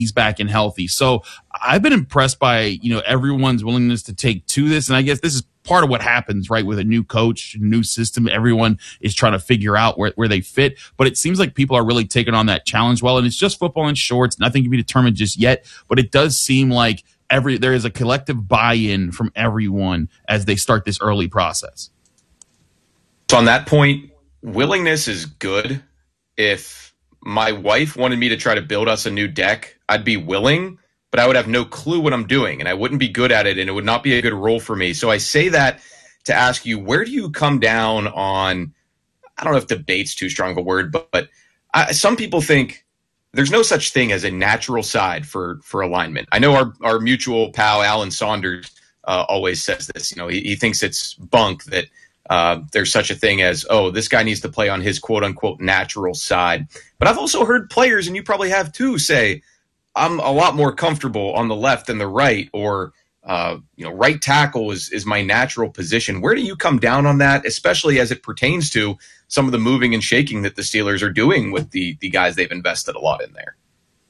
he's back and healthy. So I've been impressed by, everyone's willingness to take to this. And I guess this is part of what happens, right? With a new coach, new system, everyone is trying to figure out where they fit. But it seems like people are really taking on that challenge well. And it's just football in shorts. Nothing can be determined just yet. But it does seem like there is a collective buy-in from everyone as they start this early process. So on that point, willingness is good. If my wife wanted me to try to build us a new deck, I'd be willing, but I would have no clue what I'm doing, and I wouldn't be good at it, and it would not be a good role for me. So I say that to ask you, where do you come down on, I don't know if debate's too strong a word, but some people think there's no such thing as a natural side for alignment. I know our mutual pal, Alan Saunders, always says this. He thinks it's bunk that there's such a thing as, this guy needs to play on his quote-unquote natural side. But I've also heard players, and you probably have too, say, I'm a lot more comfortable on the left than the right, or right tackle is my natural position. Where do you come down on that, especially as it pertains to some of the moving and shaking that the Steelers are doing with the guys they've invested a lot in there?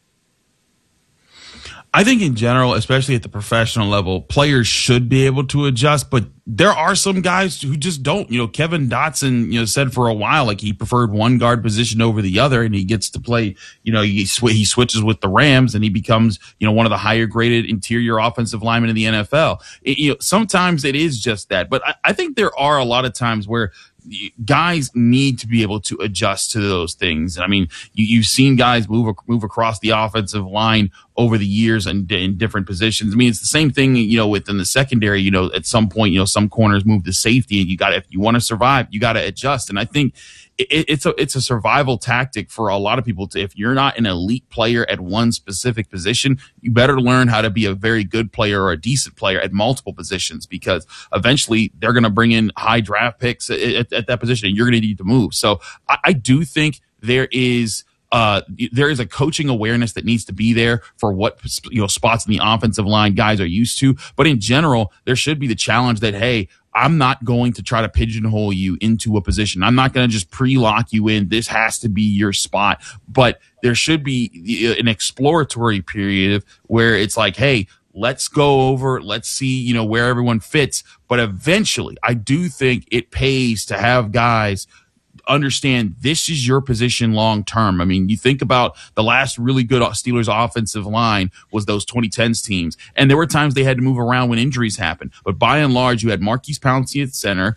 I think in general, especially at the professional level, players should be able to adjust, but there are some guys who just don't. Kevin Dotson, said for a while like he preferred one guard position over the other, and he gets to play. He switches with the Rams, and he becomes one of the higher graded interior offensive linemen in the NFL. Sometimes it is just that, but I think there are a lot of times where guys need to be able to adjust to those things. I mean, you've seen guys move across the offensive line over the years and in different positions. I mean, it's the same thing, within the secondary. At some point, some corners move to safety, and if you want to survive, you got to adjust. And I think it's a survival tactic for a lot of people. If you're not an elite player at one specific position, you better learn how to be a very good player or a decent player at multiple positions, because eventually they're going to bring in high draft picks at that position, and you're going to need to move. So I do think there is a coaching awareness that needs to be there for what spots in the offensive line guys are used to. But in general, there should be the challenge that, hey, I'm not going to try to pigeonhole you into a position. I'm not going to just pre-lock you in. This has to be your spot. But there should be an exploratory period where it's like, hey, let's go over, let's see, where everyone fits. But eventually, I do think it pays to have guys understand this is your position long term. I mean, you think about the last really good Steelers offensive line was those 2010s teams, and there were times they had to move around when injuries happened. But by and large, you had Marquise Pouncey at center,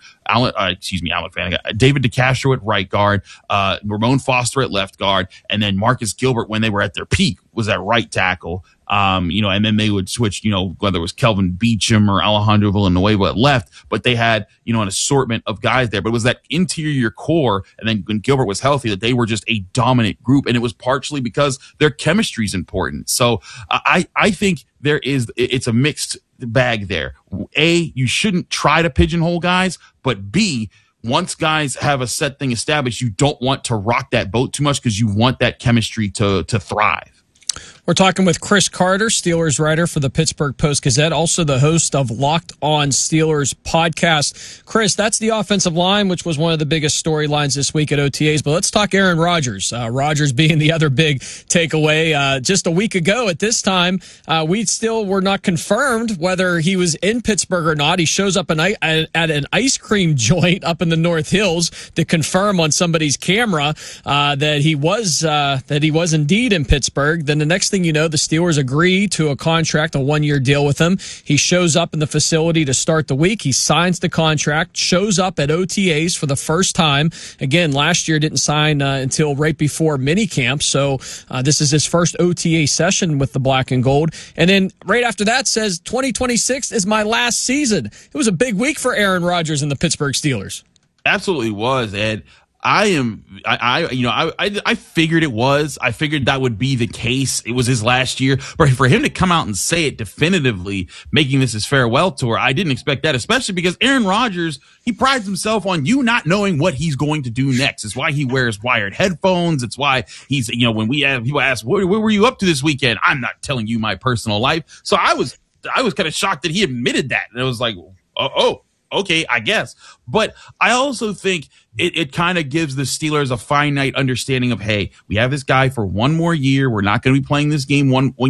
David DeCastro at right guard, Ramon Foster at left guard, and then Marcus Gilbert, when they were at their peak, was at right tackle. And then they would switch, whether it was Kelvin Beachum or Alejandro Villanueva at left, but they had, an assortment of guys there. But it was that interior core, and then when Gilbert was healthy, that they were just a dominant group. And it was partially because their chemistry is important. So I think it's a mixed bag there. A, you shouldn't try to pigeonhole guys, but B, once guys have a set thing established, you don't want to rock that boat too much because you want that chemistry to thrive. We're talking with Chris Carter, Steelers writer for the Pittsburgh Post-Gazette, also the host of Locked On Steelers podcast. Chris, that's the offensive line, which was one of the biggest storylines this week at OTAs. But let's talk Aaron Rodgers. Rodgers being the other big takeaway. Just a week ago at this time, we still were not confirmed whether he was in Pittsburgh or not. He shows up at an ice cream joint up in the North Hills to confirm on somebody's camera that he was indeed in Pittsburgh. Then the next thing you know, the Steelers agree to a contract, a one-year deal with him. He shows up in the facility to start the week. He signs the contract, shows up at OTAs for the first time. Again, last year didn't sign until right before minicamp, so this is his first OTA session with the black and gold. And then right after that says 2026 is my last season. It was a big week for Aaron Rodgers and the Pittsburgh Steelers. Absolutely was, Ed. I figured it was. I figured that would be the case. It was his last year. But for him to come out and say it definitively, making this his farewell tour, I didn't expect that, especially because Aaron Rodgers, he prides himself on you not knowing what he's going to do next. It's why he wears wired headphones. It's why he's, when we have people ask, where were you up to this weekend? I'm not telling you my personal life. So I was kind of shocked that he admitted that. And it was like, okay, I guess. But I also think it kind of gives the Steelers a finite understanding of, hey, we have this guy for one more year. We're not going to be playing this game one